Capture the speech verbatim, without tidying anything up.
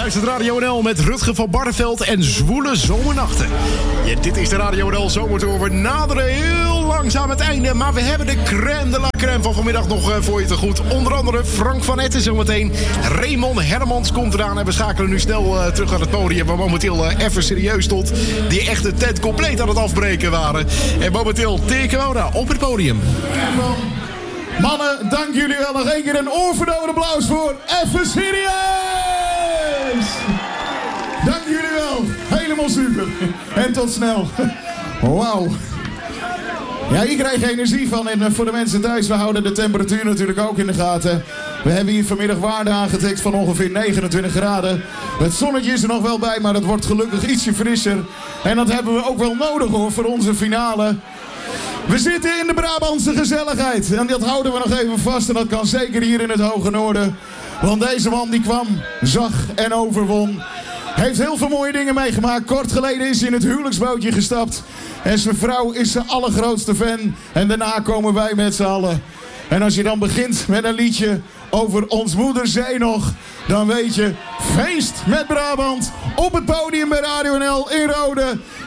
luistert Radio N L met Rutger van Barneveld en Zwoele Zomernachten. Ja, dit is de Radio N L Zomertour. We naderen heel langzaam het einde, maar we hebben de crème de la crème van vanmiddag nog uh, voor je te goed. Onder andere Frank van Etten zometeen. Raymond Hermans komt eraan en we schakelen nu snel uh, terug naar het podium, waar momenteel uh, even serieus stond. Die echt de tent compleet aan het afbreken waren. En momenteel T-Corona op het podium. Mannen, dank jullie wel. Nog één keer een oorverdovend applaus voor Even Serieus! Dank jullie wel. Helemaal super. En tot snel. Wauw. Ja, hier krijg je energie van. En voor de mensen thuis, we houden de temperatuur natuurlijk ook in de gaten. We hebben hier vanmiddag waarde aangetikt van ongeveer negenentwintig graden. Het zonnetje is er nog wel bij, maar het wordt gelukkig ietsje frisser. En dat hebben we ook wel nodig hoor, voor onze finale. We zitten in de Brabantse gezelligheid. En dat houden we nog even vast. En dat kan zeker hier in het Hoge Noorden. Want deze man die kwam, zag en overwon. Heeft heel veel mooie dingen meegemaakt. Kort geleden is hij in het huwelijksbootje gestapt. En zijn vrouw is zijn allergrootste fan. En daarna komen wij met z'n allen. En als je dan begint met een liedje over ons moederzee nog, dan weet je, feest met Brabant op het podium bij Radio N L in Rode.